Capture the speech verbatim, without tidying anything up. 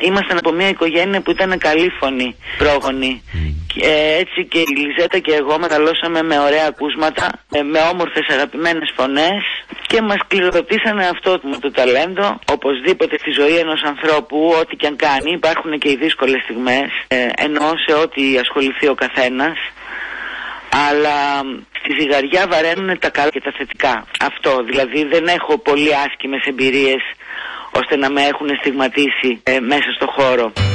ήμασταν από μια οικογένεια που ήταν καλή φωνή, πρόγονη. Mm. Και, ε, έτσι και η Λιζέτα και εγώ μεγαλώσαμε με ωραία ακούσματα, ε, με όμορφες αγαπημένες φωνές και μας κληροδοτήσανε αυτό το ταλέντο. Οπωσδήποτε στη ζωή ενός ανθρώπου, ό,τι και αν κάνει, υπάρχουν και οι δύσκολες στιγμές, ε, ενώ σε ό,τι ασχοληθεί ο καθένας. Αλλά στη ζυγαριά βαραίνουν τα καλά και τα θετικά. Αυτό, δηλαδή δεν έχω πολύ άσχημες εμπειρίες ώστε να με έχουν στιγματίσει ε, μέσα στο χώρο.